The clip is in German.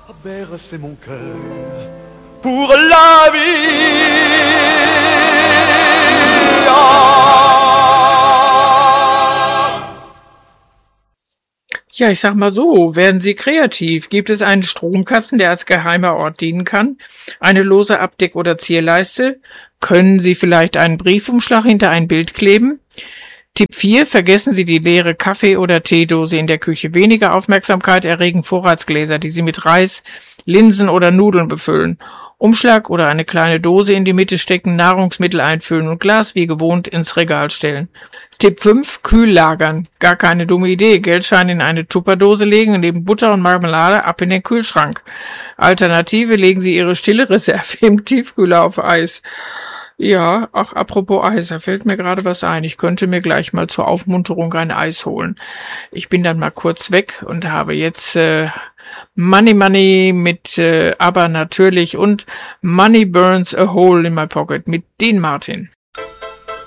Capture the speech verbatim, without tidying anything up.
Bercez mon cœur pour la vie. Ja, ich sag mal so, werden Sie kreativ. Gibt es einen Stromkasten, der als geheimer Ort dienen kann? Eine lose Abdeck- oder Zierleiste? Können Sie vielleicht einen Briefumschlag hinter ein Bild kleben? Tipp vier. Vergessen Sie die leere Kaffee- oder Teedose in der Küche. Weniger Aufmerksamkeit erregen Vorratsgläser, die Sie mit Reis, Linsen oder Nudeln befüllen. Umschlag oder eine kleine Dose in die Mitte stecken, Nahrungsmittel einfüllen und Glas wie gewohnt ins Regal stellen. Tipp fünf. Kühl lagern. Gar keine dumme Idee. Geldscheine in eine Tupperdose legen, neben Butter und Marmelade ab in den Kühlschrank. Alternative: legen Sie Ihre stille Reserve im Tiefkühler auf Eis. Ja, ach, apropos Eis, da fällt mir gerade was ein. Ich könnte mir gleich mal zur Aufmunterung ein Eis holen. Ich bin dann mal kurz weg und habe jetzt äh, Money Money mit äh, aber natürlich und Money Burns a Hole in My Pocket mit Dean Martin.